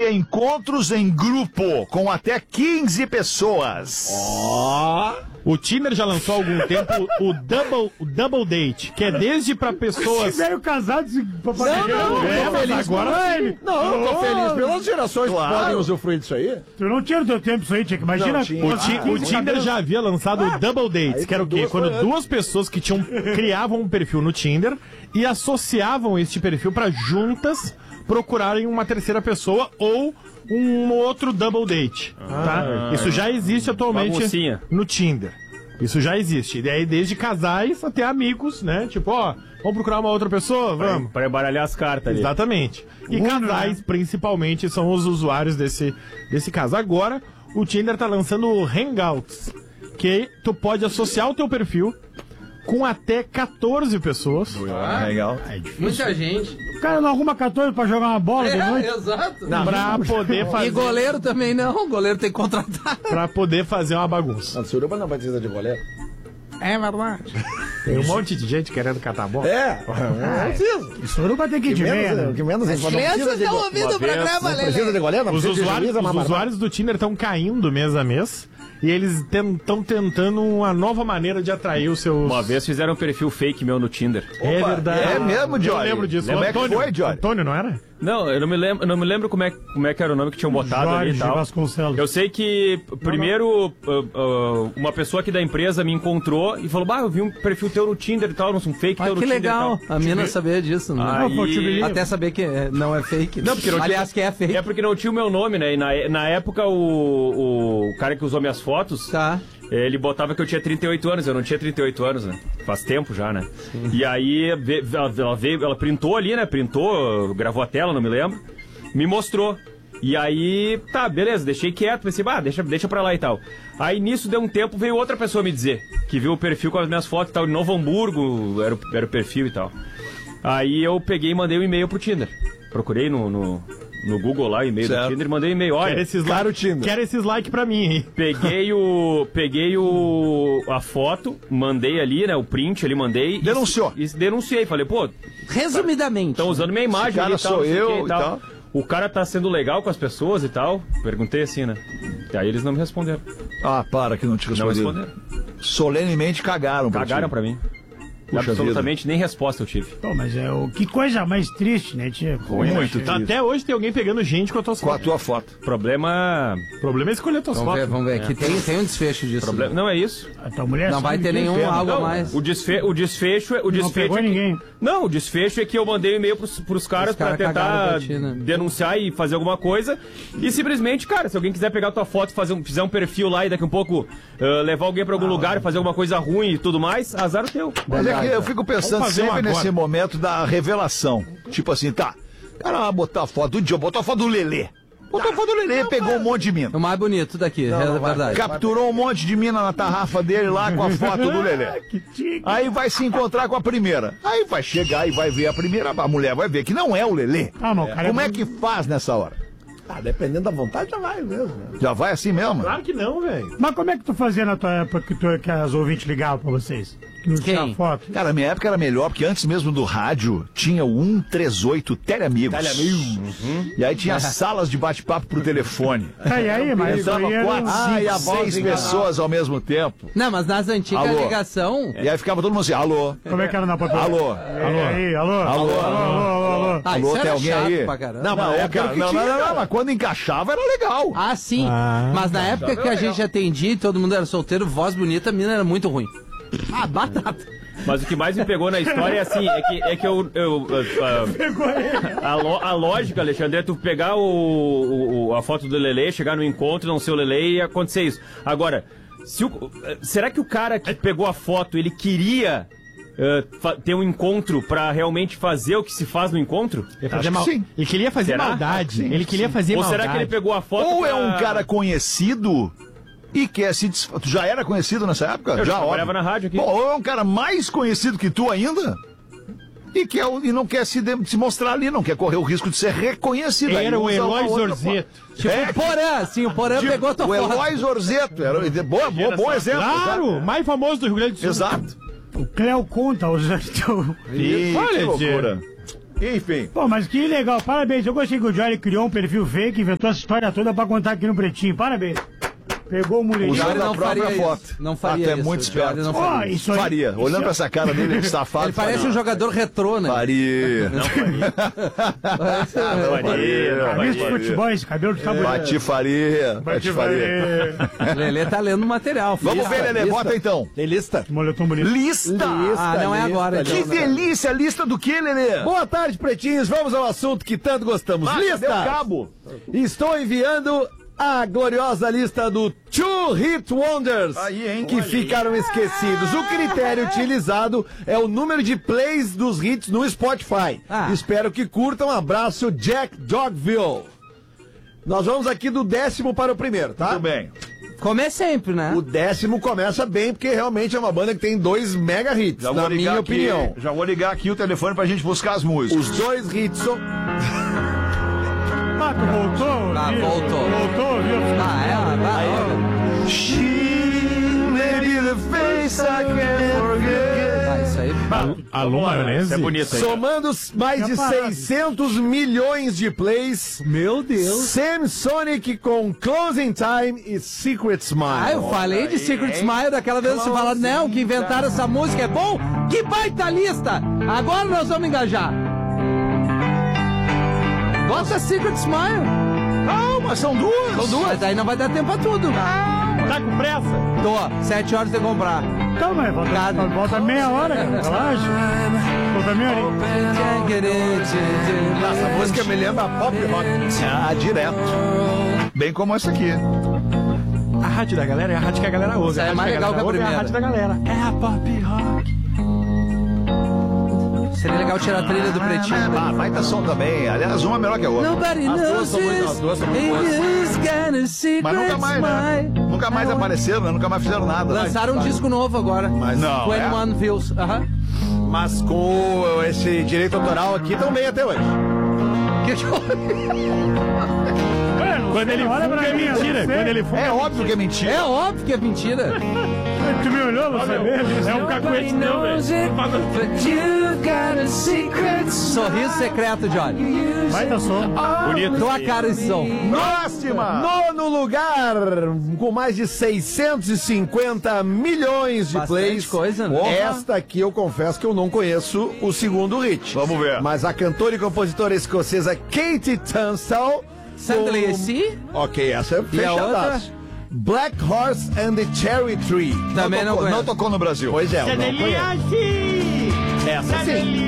encontros em grupo com até 15 pessoas. O Tinder já lançou há algum tempo o Double Date, que é desde pra pessoas... Velho casado... Não, tô feliz agora ele. Não, tô feliz pelas gerações que podem usufruir disso aí. Tu não tinha no teu tempo isso aí, Tchê, imagina... O Tinder já havia lançado o Double Date, que era o quê? Quando duas pessoas que criavam um perfil no Tinder e associavam este perfil pra juntas procurarem uma terceira pessoa ou um outro double date, tá? Isso já existe atualmente no Tinder. Isso já existe. E aí, desde casais até amigos, né? Tipo, ó, vamos procurar uma outra pessoa? Vamos. Pra embaralhar as cartas ali. Exatamente. E casais, principalmente, são os usuários desse caso. Agora, o Tinder tá lançando o Hangouts, que tu pode associar o teu perfil com até 14 pessoas. Legal. É difícil. Muita gente. O cara não arruma 14 pra jogar uma bola de noite? Exato. Pra poder fazer... E goleiro também não, o goleiro tem que contratar. Pra poder fazer uma bagunça. A Suruba não precisa de goleiro. É verdade. Tem um monte de gente querendo catar a bola. Não precisa. Isso nunca tem que ir de meia, né? Que menos As crianças estão ouvindo o programa, Não precisa de goleiro, não Os precisa de juiz, é uma usuários do Tinder estão caindo mês a mês. E eles estão tentando uma nova maneira de atrair os seus... Uma vez fizeram um perfil fake meu no Tinder. É verdade. É mesmo, Johnny? Eu lembro disso. Como é que foi, Johnny? Antônio, não era? Não, eu não me lembro como é que era o nome que tinham botado ali e tal. Vasconcelos. Eu sei que primeiro uma pessoa aqui da empresa me encontrou e falou: eu vi um perfil teu no Tinder e tal, um fake teu no Que Tinder legal, e tal. a mina sabia disso, né? Aí- Até saber que não é fake. Não, porque não Aliás, que é fake. É porque não tinha o meu nome, né? E na época o cara que usou minhas fotos, Tá. ele botava que eu tinha 38 anos, eu não tinha 38 anos, né? Faz tempo já, né? E aí ela printou ali, né? Printou, gravou a tela, não me lembro. Me mostrou. E aí, tá, beleza, deixei quieto, pensei, deixa pra lá e tal. Aí nisso deu um tempo, veio outra pessoa me dizer, que viu o perfil com as minhas fotos e tal, de Novo Hamburgo, era o perfil e tal. Aí eu peguei e mandei um e-mail pro Tinder. Procurei no Google lá, e-mail do Tinder, e mandei um e-mail, olha... Quero esses likes pra mim, hein? Peguei a foto, mandei ali, né, o print ali, mandei... Denunciou. E denunciei, falei, pô... Resumidamente. Estão usando minha imagem cara ali e tal, sou não sei o eu quê e tal. O cara tá sendo legal com as pessoas e tal? Perguntei assim, né? E aí eles não me responderam. Ah, para que não te Não responderam. responderam. Solenemente cagaram pra Cagaram ti. pra mim. Puxa Absolutamente nem resposta eu tive. Pô, mas que coisa mais triste, né, Tchê? Muito Tá, triste. até hoje tem alguém pegando gente com a tua Com a foto. tua foto. O problema é escolher tuas fotos. Vamos ver. Que tem um desfecho disso. Problema... Não é isso. A tua mulher Não vai sabe ter que nenhum pena. algo a Não, mais. o desfecho é pegou que... ninguém. Não, o desfecho é que eu mandei um e-mail pros caras pra caras cagaram tentar pra ti, né? denunciar e fazer alguma coisa. E simplesmente, cara, se alguém quiser pegar tua foto, fizer um perfil lá e daqui um pouco levar alguém pra algum lugar e fazer alguma coisa ruim e tudo mais, azar o teu. Mas é que eu fico pensando Vamos fazer sempre um agora. nesse momento da revelação. Tipo assim, tá. O cara vai botar a foto do Diogo, botou a foto do Lelê. Botou a foto do Lelê, pegou um monte de mina. O mais bonito daqui, é verdade. Capturou um monte de mina na tarrafa dele lá com a foto do Lelê. Aí vai se encontrar com a primeira. Aí vai chegar e vai ver a primeira, a mulher vai ver que não é o Lelê. Ah, mas o cara Como é que faz nessa hora? Dependendo da vontade, já vai mesmo. Né? Já vai assim mesmo? Claro que não, velho. Mas como é que tu fazia na tua época que as ouvintes ligavam pra vocês? Que não tinha Quem? foto? Cara, minha época era melhor, porque antes mesmo do rádio tinha o 138 Teleamigos. E aí tinha salas de bate-papo pro telefone. E aí, mas isso Entrava aí era... 4, 5, 6 pessoas ao mesmo tempo. Não, mas nas antigas Alô? ligação... E aí ficava todo mundo assim, alô, Como é que era na papel? alô, Aí, alô? Alô? Alô? Ah, alô, isso tem era alguém chato aí? pra caramba. Não, mas mas quando encaixava era legal. Ah, sim. Mas na época que a gente atendia e todo mundo era solteiro, voz bonita, a mina era muito ruim. Ah, batata. Mas o que mais me pegou na história é assim, é que a lógica, Alexandre, é tu pegar a foto do Lelê, chegar no encontro, não ser o Lelê e acontecer isso. Agora, será que o cara que pegou a foto, ele queria ter um encontro pra realmente fazer o que se faz no encontro? Sim. Ele queria fazer Será? maldade. Ele queria fazer Ou maldade. será que ele pegou a foto Ou é pra- um cara conhecido e quer se desfazer. Tu já era conhecido nessa época? Eu já trabalhava óbvio. na rádio aqui. Bom, ou é um cara mais conhecido que tu ainda e não quer se mostrar ali, não quer correr o risco de ser reconhecido. Aí Era o usa uma Eloy outra Zorzeto. Tipo o Porã, sim, o Porã Tipo, pegou a tua o foto. Eloy Zorzeto. Bom exemplo. Claro, mais famoso do Rio Grande do Sul. Exato. O Cléo conta os... Ih, Olha, que loucura. Enfim. Pô, mas que legal, parabéns. Eu gostei que o Johnny criou um perfil fake, inventou essa história toda pra contar aqui no Pretinho. Parabéns. Pegou o muletinho. Usando Ele a não própria faria foto. isso. Não faria Até isso. muito O Johnny esperto. não faria. Isso aí. Faria. Olhando pra essa cara dele, ele safado. Ele parece um jogador retrô, né? Faria. Camisa de futebol, esse cabelo tá bonito. Patifaria. Lelê tá lendo material. filho. Vamos ver, Lelê. Bota então. Tem lista? Que moletom bonito. Lista. Ah, não é agora, Que então, né? delícia. Lista do que, Lelê? Boa tarde, pretinhos. Vamos ao assunto que tanto gostamos. Deu Lista. cabo. Estou enviando a gloriosa lista do Two Hit Wonders Aí, hein? que Olha ficaram esquecidos. O critério utilizado é o número de plays dos hits no Spotify. Ah. Espero que curtam. Abraço, Jack Dogville. Nós vamos aqui do 10º para o primeiro, tá? Tudo bem. Como é sempre, né? O 10º começa bem, porque realmente é uma banda que tem 2 mega hits, Já vou na ligar minha aqui, opinião. Já vou ligar aqui o telefone pra gente buscar as músicas. Os 2 hits são... Ah, tu voltou? Ah, viu? voltou. Voltou, viu? Maybe the face I can't forget. Isso aí. Alô, maionese? Isso é bonito, hein? Somando mais de Capaz. 600 milhões de plays. Meu Deus. Samsonic com Closing Time e Secret Smile. Ah, eu falei de Secret Smile daquela vez, você fala, não, que inventaram essa música, é bom? Que baita lista! Agora nós vamos engajar. Bota Secret Smile. Calma, são duas. São duas. Mas aí não vai dar tempo a tudo. Tá com pressa? Tô, 7 horas de comprar. Então, mas volta meia hora, cara. Relaxa. Volta meia hora. Essa música me lembra pop rock. Ah, direto. Bem como essa aqui. A rádio da galera é a rádio que a galera ouve. Essa é rádio mais legal que a ouve, primeira. É a rádio da galera. É a pop rock. Seria legal tirar a trilha do Pretinho. Ah, vai tá som também. Aliás, uma é melhor que a outra. Nobody knows as duas são muito boas. Mas nunca mais, né? Nunca mais apareceram, né? Nunca mais fizeram nada. Lançaram um disco novo agora. Mas Não, 21 Views. Aham. Mas com esse direito autoral aqui também até hoje. Quando ele Olha funga pra é mim, mentira. você. Quando ele funga É óbvio que é mentira. É óbvio que é mentira. Tu me olhou, não sabia? é um cacuete não, velho. Sorriso secreto, Johnny. Vai dar som. Bonito. Tua cara esse som. Próxima. Nono lugar, com mais de 650 milhões de Bastante plays. coisa, né? Esta aqui eu confesso que eu não conheço o segundo hit. Vamos ver. Mas a cantora e compositora escocesa Katie Tunstall. Sandley com- C? Ok, essa é E a outra? fechadaço. Black Horse and the Cherry Tree. Também não Não conheço. tocou no Brasil. Pois é, eu não conheço. Essa sim.